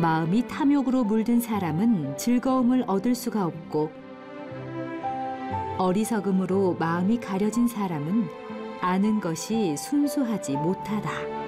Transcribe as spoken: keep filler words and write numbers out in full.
마음이 탐욕으로 물든 사람은 즐거움을 얻을 수가 없고 어리석음으로 마음이 가려진 사람은 아는 것이 순수하지 못하다.